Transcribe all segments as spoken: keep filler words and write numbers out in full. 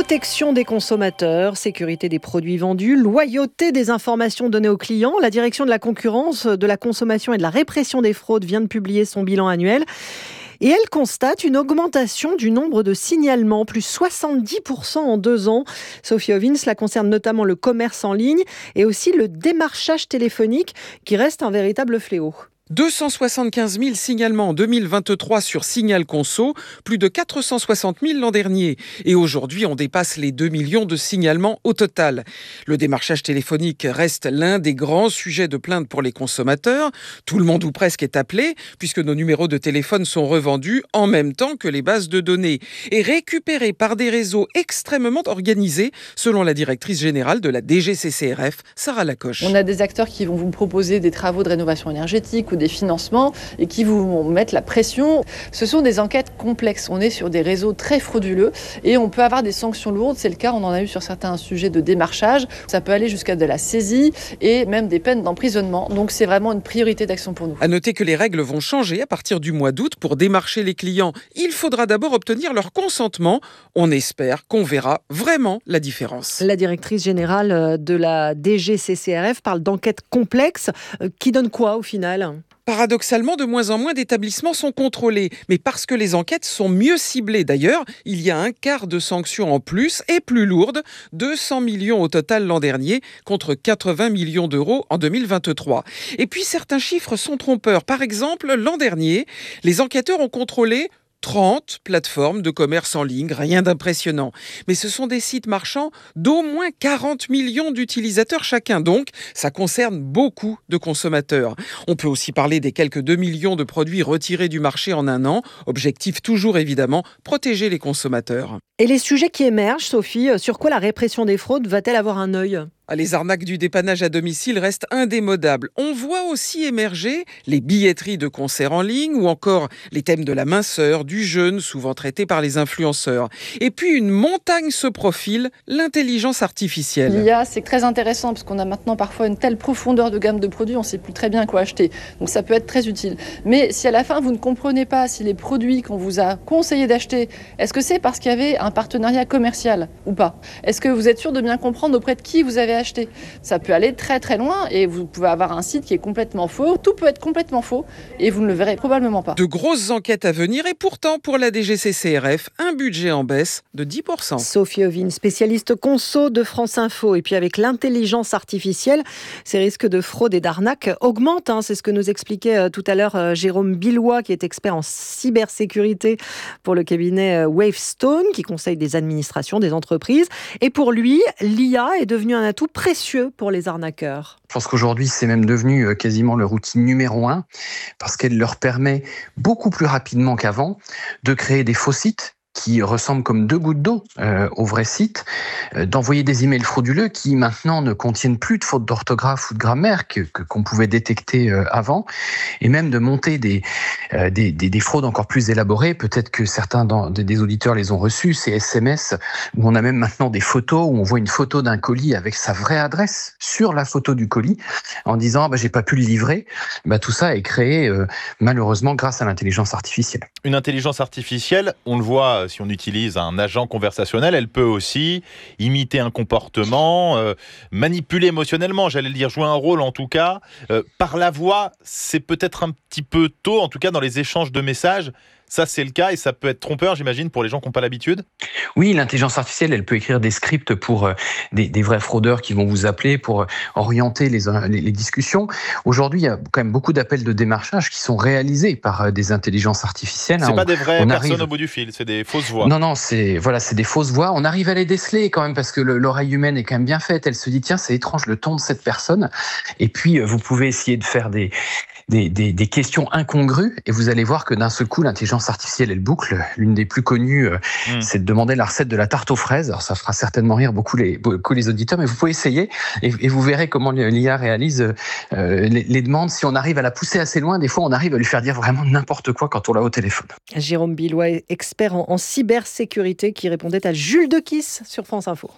Protection des consommateurs, sécurité des produits vendus, loyauté des informations données aux clients. La direction de la concurrence, de la consommation et de la répression des fraudes vient de publier son bilan annuel. Et elle constate une augmentation du nombre de signalements, plus soixante-dix pour cent en deux ans. Sophie Ovin, cela concerne notamment le commerce en ligne et aussi le démarchage téléphonique qui reste un véritable fléau. deux cent soixante-quinze mille signalements en deux mille vingt-trois sur Signal Conso, plus de quatre cent soixante mille l'an dernier. Et aujourd'hui, on dépasse les deux millions de signalements au total. Le démarchage téléphonique reste l'un des grands sujets de plainte pour les consommateurs. Tout le monde ou presque est appelé, puisque nos numéros de téléphone sont revendus en même temps que les bases de données et récupérés par des réseaux extrêmement organisés, selon la directrice générale de la D G C C R F, Sarah Lacoche. On a des acteurs qui vont vous proposer des travaux de rénovation énergétique ou des financements et qui vous mettent la pression. Ce sont des enquêtes complexes. On est sur des réseaux très frauduleux et on peut avoir des sanctions lourdes. C'est le cas, on en a eu sur certains sujets de démarchage. Ça peut aller jusqu'à de la saisie et même des peines d'emprisonnement. Donc c'est vraiment une priorité d'action pour nous. À noter que les règles vont changer à partir du mois d'août. Pour démarcher les clients, il faudra d'abord obtenir leur consentement. On espère qu'on verra vraiment la différence. La directrice générale de la D G C C R F parle d'enquêtes complexes. Qui donne quoi au final ? Paradoxalement, de moins en moins d'établissements sont contrôlés. Mais parce que les enquêtes sont mieux ciblées. D'ailleurs, il y a un quart de sanctions en plus et plus lourdes. deux cents millions au total l'an dernier contre quatre-vingts millions d'euros en deux mille vingt-trois. Et puis, certains chiffres sont trompeurs. Par exemple, l'an dernier, les enquêteurs ont contrôlé trente plateformes de commerce en ligne, rien d'impressionnant. Mais ce sont des sites marchands d'au moins quarante millions d'utilisateurs chacun. Donc, ça concerne beaucoup de consommateurs. On peut aussi parler des quelques deux millions de produits retirés du marché en un an. Objectif toujours évidemment, protéger les consommateurs. Et les sujets qui émergent, Sophie, sur quoi la répression des fraudes va-t-elle avoir un œil ? Les arnaques du dépannage à domicile restent indémodables. On voit aussi émerger les billetteries de concerts en ligne ou encore les thèmes de la minceur, du jeûne, souvent traités par les influenceurs. Et puis une montagne se profile, l'intelligence artificielle. L'I A, c'est très intéressant parce qu'on a maintenant parfois une telle profondeur de gamme de produits, on ne sait plus très bien quoi acheter. Donc ça peut être très utile. Mais si à la fin vous ne comprenez pas si les produits qu'on vous a conseillé d'acheter, est-ce que c'est parce qu'il y avait un partenariat commercial ou pas ? Est-ce que vous êtes sûr de bien comprendre auprès de qui vous avez acheter. Ça peut aller très très loin et vous pouvez avoir un site qui est complètement faux. Tout peut être complètement faux et vous ne le verrez probablement pas. De grosses enquêtes à venir et pourtant pour la D G C C R F, un budget en baisse de dix pour cent. Sophie Ovin, spécialiste conso de France Info. Et puis avec l'intelligence artificielle, ces risques de fraude et d'arnaque augmentent. Hein. C'est ce que nous expliquait tout à l'heure Jérôme Billois, qui est expert en cybersécurité pour le cabinet Wavestone, qui conseille des administrations, des entreprises. Et pour lui, l'I A est devenue un atout précieux pour les arnaqueurs. Je pense qu'aujourd'hui, c'est même devenu quasiment leur outil numéro un parce qu'elle leur permet beaucoup plus rapidement qu'avant de créer des faux sites qui ressemblent comme deux gouttes d'eau euh, au vrai site, euh, d'envoyer des emails frauduleux qui maintenant ne contiennent plus de fautes d'orthographe ou de grammaire que, que qu'on pouvait détecter euh, avant, et même de monter des, euh, des, des, des fraudes encore plus élaborées. Peut-être que certains dans, des, des auditeurs les ont reçus, ces S M S où on a même maintenant des photos, où on voit une photo d'un colis avec sa vraie adresse sur la photo du colis, en disant ah, bah, j'ai pas pu le livrer. Bah, tout ça est créé euh, malheureusement grâce à l'intelligence artificielle. Une intelligence artificielle, on le voit si on utilise un agent conversationnel, elle peut aussi imiter un comportement, euh, manipuler émotionnellement, j'allais le dire, jouer un rôle en tout cas. Euh, par la voix, c'est peut-être un petit peu tôt, en tout cas dans les échanges de messages. Ça, c'est le cas et ça peut être trompeur, j'imagine, pour les gens qui n'ont pas l'habitude. Oui, l'intelligence artificielle, elle peut écrire des scripts pour euh, des, des vrais fraudeurs qui vont vous appeler pour euh, orienter les, les, les discussions. Aujourd'hui, il y a quand même beaucoup d'appels de démarchage qui sont réalisés par euh, des intelligences artificielles. C'est hein, pas on, des vraies on personnes arrive... au bout du fil, c'est des fausses voix. Non, non, c'est voilà, c'est des fausses voix. On arrive à les déceler quand même parce que le, l'oreille humaine est quand même bien faite. Elle se dit tiens, c'est étrange le ton de cette personne. Et puis, euh, vous pouvez essayer de faire des Des, des, des questions incongrues et vous allez voir que d'un seul coup l'intelligence artificielle elle boucle. L'une des plus connues euh, mmh. c'est de demander la recette de la tarte aux fraises. Alors ça fera certainement rire beaucoup les, beaucoup les auditeurs, mais vous pouvez essayer et, et vous verrez comment l'I A réalise euh, les, les demandes. Si on arrive à la pousser assez loin, des fois on arrive à lui faire dire vraiment n'importe quoi quand on l'a au téléphone. Jérôme Billois, expert en, en cybersécurité, qui répondait à Jules Dequisse sur France Info.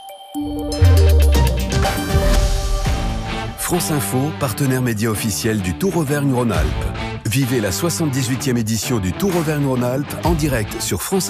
France Info, partenaire média officiel du Tour Auvergne-Rhône-Alpes. Vivez la soixante-dix-huitième édition du Tour Auvergne-Rhône-Alpes en direct sur France